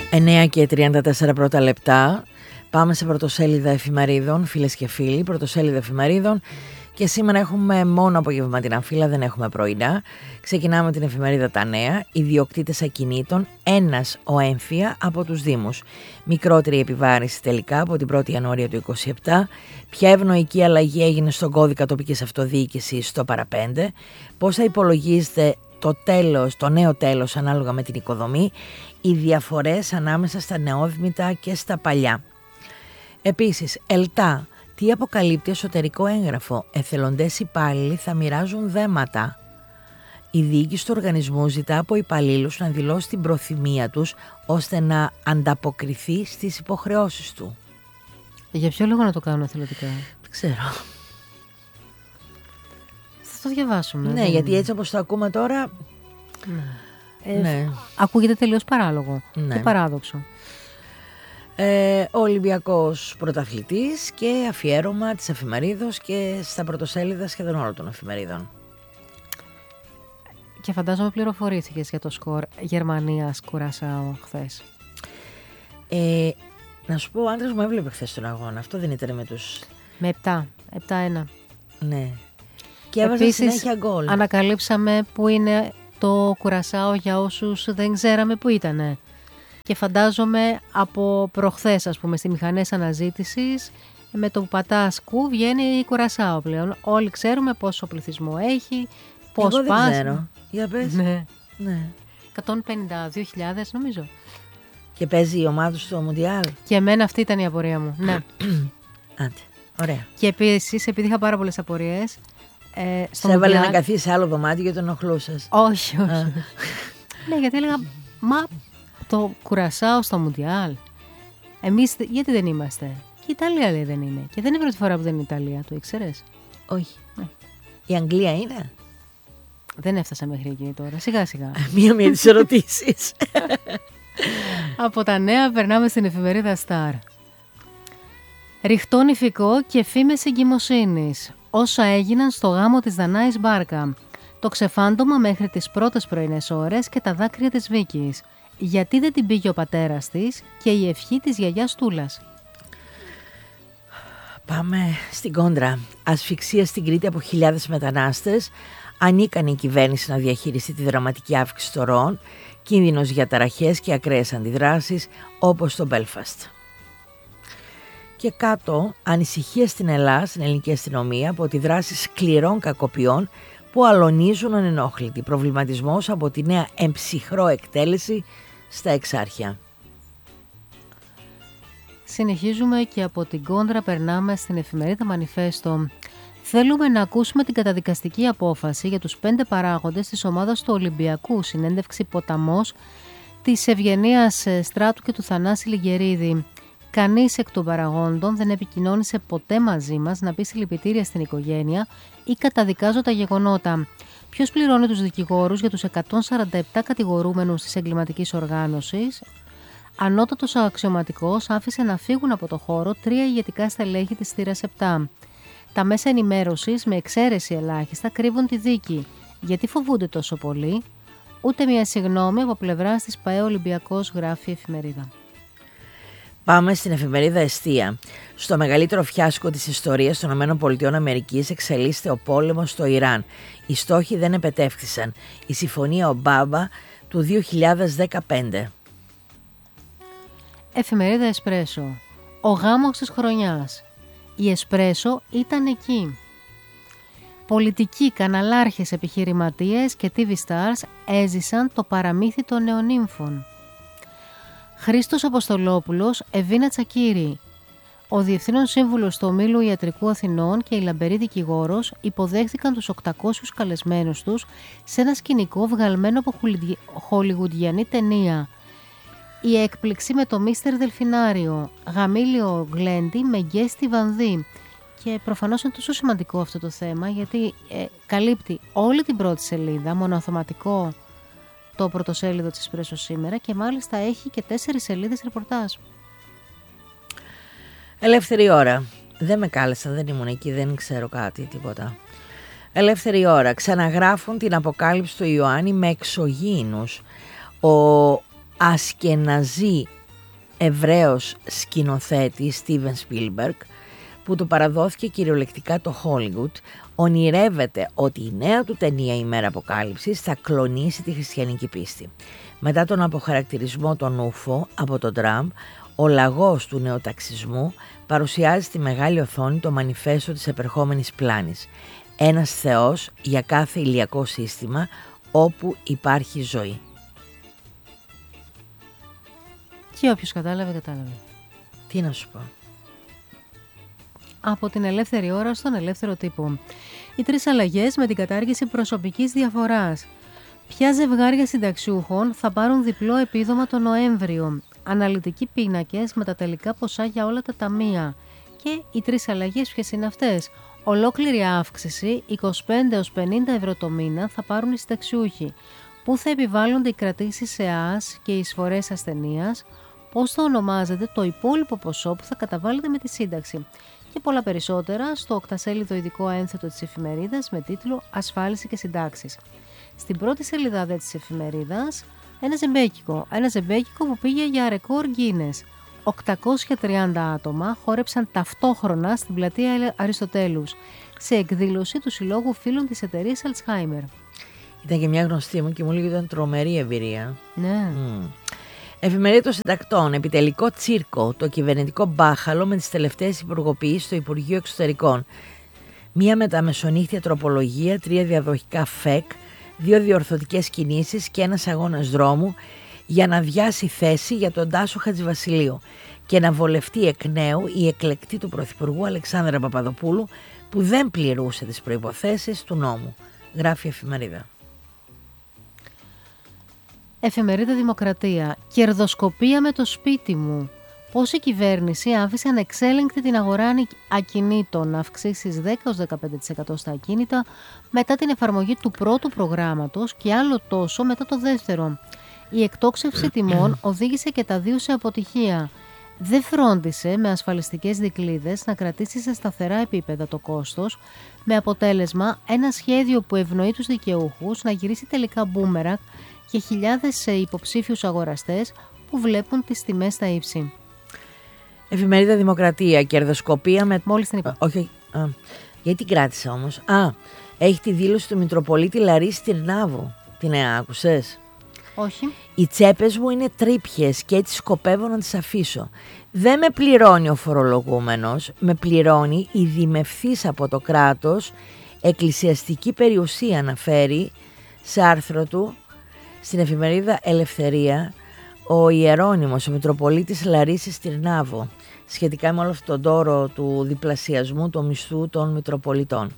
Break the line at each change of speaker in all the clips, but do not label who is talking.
9 και 34 πρώτα λεπτά. Πάμε σε πρωτοσέλιδα εφημερίδων, φίλες και φίλοι, πρωτοσέλιδα εφημερίδων. Και σήμερα έχουμε μόνο απογευματινά φύλλα, δεν έχουμε πρωινά. Ξεκινάμε την εφημερίδα Τα Νέα. Ιδιοκτήτες ακινήτων, ένας ο έμφυα από τους Δήμους. Μικρότερη επιβάρυνση τελικά από την 1η Ιανουαρίου του 2027. Ποια ευνοϊκή αλλαγή έγινε στον κώδικα τοπικής αυτοδιοίκησης στο παραπέντε. Πώς θα υπολογίζεται το νέο τέλος ανάλογα με την οικοδομή. Οι διαφορές ανάμεσα στα νεόδμητα και στα παλιά. Επίσης, ΕΛΤΑ. Τι αποκαλύπτει εσωτερικό έγγραφο. Εθελοντές υπάλληλοι θα μοιράζουν δέματα. Η διοίκηση του οργανισμού ζητά από υπαλλήλους να δηλώσει την προθυμία τους ώστε να ανταποκριθεί στις υποχρεώσεις του.
Για ποιο λόγο να το κάνουν εθελοντικά?
Δεν ξέρω.
Θα το διαβάσουμε.
Ναι, γιατί έτσι όπως το ακούμε τώρα...
Ναι. Ακούγεται τελείως παράλογο και παράδοξο.
Ο Ολυμπιακός πρωταθλητής και αφιέρωμα της εφημερίδος και στα πρωτοσέλιδα σχεδόν όλων των εφημερίδων.
Και φαντάζομαι πληροφορήθηκες για το σκορ Γερμανίας-Κουρασάο χθες.
Να σου πω, ο άντρας μου έβλεπε χθες τον αγώνα. Αυτό δεν ήταν με τους...
Με 7-1.
Ναι. Και έβαζε συνέχεια γκολ.
Ανακαλύψαμε που είναι το Κουρασάο για όσους δεν ξέραμε που ήτανε. Και φαντάζομαι από προχθές, ας πούμε, στις μηχανές αναζήτησης, με το που πατάς κου βγαίνει η Κουρασάο πλέον. Όλοι ξέρουμε πόσο πληθυσμό έχει, πώς
Εγώ
πας.
δεν ξέρω. Για πες.
Ναι.
152.000
νομίζω.
Και παίζει η ομάδα στο Μουντιάλ.
Και εμένα αυτή ήταν η απορία μου. Ναι.
Άντε, ωραία.
Και επίσης, επειδή είχα πάρα πολλές απορίες...
Σε έβαλε να καθίσει σε άλλο δωμάτιο για τον ενοχλούσες.
Όχι. Ναι, γιατί έλεγα, μα... Το Κουρασάο στο Μουντιάλ. Εμείς γιατί δεν είμαστε? Και η Ιταλία λέει δεν είναι. Και δεν είναι η πρώτη φορά που δεν είναι η Ιταλία. Το ήξερες?
Όχι. Ναι. Η Αγγλία είναι?
Δεν έφτασα μέχρι εκεί τώρα. Σιγά σιγά.
Μία τις ερωτήσεις.
Από τα νέα περνάμε στην εφημερίδα Star. Ρηχτό νηφικό και φήμες εγκυμοσύνης. Όσα έγιναν στο γάμο της Δανάης Μπάρκα. Το ξεφάντωμα μέχρι τις πρώτες πρωινές ώρες και τα δάκρυα της Βίκης. Γιατί δεν την πήγε ο πατέρας της και η ευχή της γιαγιάς Τούλας.
Πάμε στην κόντρα. Ασφυξία στην Κρήτη από χιλιάδες μετανάστες. Ανίκανη η κυβέρνηση να διαχειριστεί τη δραματική αύξηση των ροών. Κίνδυνος για ταραχές και ακραίες αντιδράσεις όπως στο Μπέλφαστ. Και κάτω, ανησυχία στην Ελλάδα, στην ελληνική αστυνομία από τη δράση σκληρών κακοποιών που αλωνίζουν ανενόχλητοι. Προβληματισμός από τη νέα εμψυχρό εκτέλεση στα Εξάρχεια.
Συνεχίζουμε και από την κόντρα περνάμε στην εφημερίδα Μανιφέστο. Θέλουμε να ακούσουμε την καταδικαστική απόφαση για τους 5 παράγοντες της ομάδας του Ολυμπιακού, συνέντευξη Ποταμός της Ευγενίας Στράτου και του Θανάση Λιγκερίδη. Κανείς εκ των παραγόντων δεν επικοινώνησε ποτέ μαζί μας να πει συλληπιτήρια στην οικογένεια ή καταδικάζω τα γεγονότα. Ποιος πληρώνει τους δικηγόρους για τους 147 κατηγορούμενους της εγκληματικής οργάνωσης? Ανώτατος αξιωματικός άφησε να φύγουν από το χώρο 3 ηγετικά στελέχη της θύρας 7. Τα μέσα ενημέρωσης, με εξαίρεση ελάχιστα, κρύβουν τη δίκη. Γιατί φοβούνται τόσο πολύ? Ούτε μια συγγνώμη από πλευράς της ΠαΕ Ολυμπιακός, γράφει η εφημερίδα.
Πάμε στην εφημερίδα Εστία. Στο μεγαλύτερο φιάσκο της ιστορίας των ΗΠΑ εξελίσσεται ο πόλεμος στο Ιράν. Οι στόχοι δεν επετεύχθησαν. Η συμφωνία Ομπάμα του 2015.
Εφημερίδα Εσπρέσο. Ο γάμος της χρονιάς. Η Εσπρέσο ήταν εκεί. Πολιτικοί, καναλάρχες, επιχειρηματίες και TV stars έζησαν το παραμύθι των νεονύμφων. Χρήστος Αποστολόπουλος, Εβίνα Τσακύρη. Ο Διευθύνων Σύμβουλος του Ομίλου Ιατρικού Αθηνών και η λαμπερή δικηγόρος υποδέχθηκαν τους 800 καλεσμένους τους σε ένα σκηνικό βγαλμένο από χολιγουντιανή ταινία. Η έκπληξη με το Μίστερ Δελφινάριο, Γαμήλιο Γκλέντι με γκέστη Βανδύ. Και προφανώς είναι τόσο σημαντικό αυτό το θέμα γιατί καλύπτει όλη την πρώτη σελίδα, μονοαθωματικό το πρωτοσέλιδο της Εσπρέσο σήμερα και μάλιστα έχει και 4 σελίδες ρεπορτάζ.
Ελεύθερη ώρα. Δεν με κάλεσαν, δεν ήμουν εκεί, δεν ξέρω κάτι, τίποτα. Ελεύθερη ώρα. Ξαναγράφουν την αποκάλυψη του Ιωάννη με εξωγήινους. Ο Ασκεναζή Εβραίος σκηνοθέτη Στίβεν Σπίλμπεργκ, που του παραδόθηκε κυριολεκτικά το Hollywood, ονειρεύεται ότι η νέα του ταινία «Η Μέρα Αποκάλυψης» θα κλονίσει τη χριστιανική πίστη. Μετά τον αποχαρακτηρισμό των ούφο από τον Τραμπ, ο λαγός του νεοταξισμού παρουσιάζει στη μεγάλη οθόνη το μανιφέστο της επερχόμενης πλάνης. Ένας θεός για κάθε ηλιακό σύστημα όπου υπάρχει ζωή.
Και όποιος κατάλαβε, κατάλαβε.
Τι να σου πω.
Από την ελεύθερη ώρα στον ελεύθερο τύπο. Οι 3 αλλαγές με την κατάργηση προσωπικής διαφοράς. Ποια ζευγάρια συνταξιούχων θα πάρουν διπλό επίδομα το Νοέμβριο. Αναλυτικοί πίνακες με τα τελικά ποσά για όλα τα ταμεία. Και οι 3 αλλαγές ποιες είναι αυτές? Ολόκληρη αύξηση, 25 έως 50 ευρώ το μήνα θα πάρουν οι συνταξιούχοι. Πού θα επιβάλλονται οι κρατήσεις σε ΑΑΣ και οι εισφορές ασθενείας, πώς θα ονομάζεται το υπόλοιπο ποσό που θα καταβάλλεται με τη σύνταξη. Και πολλά περισσότερα στο 8σέλιδο ειδικό ένθετο της εφημερίδας με τίτλο «Ασφάλιση και συντάξεις». Στην πρώτη σελίδα της εφημερίδας ένα ζεμπέκικο που πήγε για ρεκόρ Guinness. 830 άτομα χόρεψαν ταυτόχρονα στην πλατεία Αριστοτέλους σε εκδήλωση του Συλλόγου Φίλων της εταιρείας Alzheimer.
Ήταν και μια γνωστή μου και μου λέγει ότι ήταν τρομερή εμπειρία.
Ναι.
Εφημερίδα των Συντακτών, επιτελικό τσίρκο, το κυβερνητικό μπάχαλο με τις τελευταίες υπουργοποιήσεις στο Υπουργείο Εξωτερικών. Μία μεταμεσονύχτια τροπολογία, 3 διαδοχικά ΦΕΚ, 2 διορθωτικές κινήσεις και ένας αγώνας δρόμου για να αδειάσει θέση για τον Τάσο Χατζηβασιλείου και να βολευτεί εκ νέου η εκλεκτή του Πρωθυπουργού Αλεξάνδρα Παπαδοπούλου, που δεν πληρούσε τις προϋποθέσεις του νόμου. Γράφει η εφημερίδα.
Εφημερίδα Δημοκρατία. Κερδοσκοπία με το σπίτι μου. Πώς η κυβέρνηση άφησε ανεξέλεγκτη την αγορά ακινήτων να αυξήσει 10-15% στα ακίνητα μετά την εφαρμογή του πρώτου προγράμματος και άλλο τόσο μετά το δεύτερο. Η εκτόξευση τιμών οδήγησε και τα δύο σε αποτυχία. Δεν φρόντισε με ασφαλιστικές δικλείδες να κρατήσει σε σταθερά επίπεδα το κόστος, με αποτέλεσμα ένα σχέδιο που ευνοεί τους δικαιούχους να γυρίσει τελικά μπούμερακ και χιλιάδες υποψήφιους αγοραστές που βλέπουν τις τιμές στα ύψη.
Εφημερίδα Δημοκρατία, κερδοσκοπία με...
Μόλις την είπα.
Όχι, γιατί την κράτησα όμως. Έχει τη δήλωση του Μητροπολίτη Λαρίση Τυρνάβου. Την άκουσες?
Όχι.
Οι τσέπες μου είναι τρύπιες και έτσι σκοπεύω να τις αφήσω. Δεν με πληρώνει ο φορολογούμενος, με πληρώνει η δημευθής από το κράτος εκκλησιαστική περιουσία, αναφέρει σε άρθρο του στην εφημερίδα Ελευθερία ο Ιερώνυμος, ο Μητροπολίτης Λαρίσης Τυρνάβου, σχετικά με όλο αυτόν τον τόρο του διπλασιασμού του μισθού των Μητροπολιτών.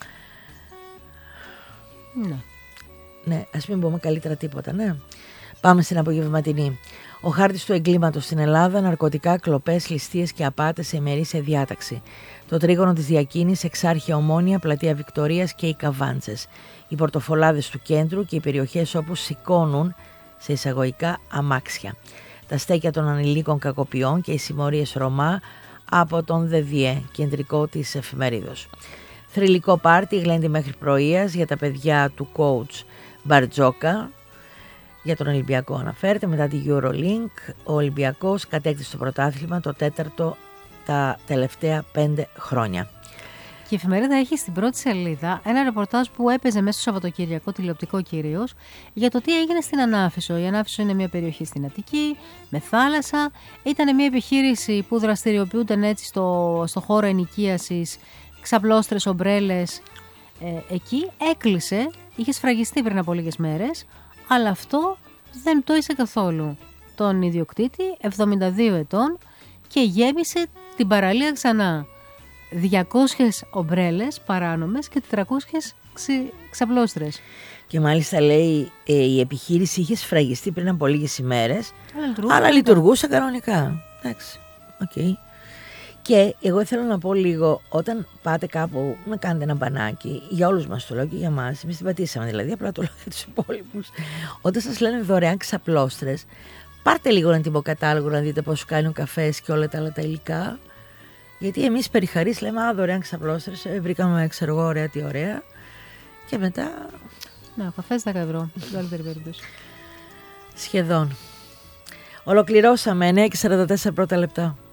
Ναι, ας μην πούμε καλύτερα τίποτα, ναι. Πάμε στην απογευματινή. Ο χάρτης του εγκλήματος στην Ελλάδα, ναρκωτικά, κλοπές, ληστείες και απάτες σε ημερήσια διάταξη. Το τρίγωνο της διακίνησης, Εξάρχεια Ομόνια, Πλατεία Βικτωρίας και οι Καβάντσες. Οι πορτοφολάδες του κέντρου και οι περιοχές όπου σηκώνουν σε εισαγωγικά αμάξια. Τα στέκια των ανηλίκων κακοποιών και οι συμμορίες Ρωμά από τον ΔΔΕ, κεντρικό της εφημερίδος. Θρυλικό πάρτι, γλέντι μέχρι πρωίας για τα παιδιά του coach Μπαρτζόκα. Για τον Ολυμπιακό αναφέρεται μετά τη EuroLink. Ο Ολυμπιακός κατέκτησε το πρωτάθλημα, το 4ο τα τελευταία 5 χρόνια.
Και η εφημερίδα έχει στην πρώτη σελίδα ένα ρεπορτάζ που έπαιζε μέσα στο Σαββατοκύριακο, τηλεοπτικό κυρίως, για το τι έγινε στην Ανάφησο. Η Ανάφησο είναι μια περιοχή στην Αττική, με θάλασσα. Ήταν μια επιχείρηση που δραστηριοποιούνταν έτσι στο χώρο ενοικίασης, ξαπλώστρες, ομπρέλες. Εκεί έκλεισε, είχε σφραγιστεί πριν από λίγες μέρες, αλλά αυτό δεν το είσαι καθόλου. Τον ιδιοκτήτη, 72 ετών, και γέμισε την παραλία ξανά. 200 ομπρέλες παράνομες και 400 ξαπλώστρες.
Και μάλιστα λέει η επιχείρηση είχε σφραγιστεί πριν από λίγες ημέρες, αλλά λειτουργούσε κανονικά. Εντάξει, οκ. Και εγώ θέλω να πω λίγο, όταν πάτε κάπου να κάνετε ένα μπανάκι, για όλους μας το λέω και για μας, εμείς την πατήσαμε δηλαδή, απλά το λέω για τους υπόλοιπους. Όταν σας λένε δωρεάν ξαπλώστρες, πάρτε λίγο ένα τυποκατάλογο να δείτε πώς κάνει ο καφές και όλα τα άλλα τα υλικά. Γιατί εμείς περιχαρείς λέμε δωρεάν ξαπλώστρες, βρήκαμε ξέρω εγώ ωραία τι ωραία. Και μετά...
Ναι, ο καφές 10 ευρώ, στην καλύτερη περίπτωση.
Σχεδόν. Ολοκληρώσαμε 9 και 44 πρώτα λεπτά.